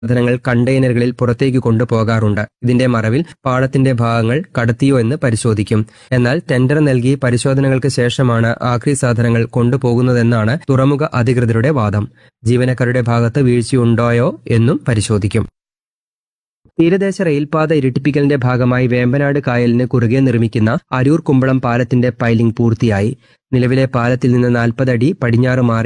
സാധനങ്ങൾ കണ്ടെയ്നറുകളിൽ പുറത്തേക്ക് കൊണ്ടുപോകാറുണ്ട്. ഇതിന്റെ മറവിൽ പാളത്തിന്റെ ഭാഗങ്ങൾ കടത്തിയോ എന്ന് പരിശോധിക്കും. എന്നാൽ ടെൻഡർ നൽകി പരിശോധനകൾക്ക് ശേഷമാണ് ആക്രി സാധനങ്ങൾ കൊണ്ടുപോകുന്നതെന്നാണ് തുറമുഖ അധികൃതരുടെ വാദം. ജീവനക്കാരുടെ ഭാഗത്ത് വീഴ്ചയുണ്ടോയോ എന്നും പരിശോധിക്കും. തീരദേശ റെയിൽപാത ഇരട്ടിപ്പിക്കലിന്റെ ഭാഗമായി വേമ്പനാട് കായലിന് കുറുകെ നിർമ്മിക്കുന്ന അരൂർ കുമ്പളം പാലത്തിന്റെ പൈലിംഗ് പൂർത്തിയായി. നിലവിലെ പാലത്തിൽ നിന്ന് 40 അടി പടിഞ്ഞാറ് മാറി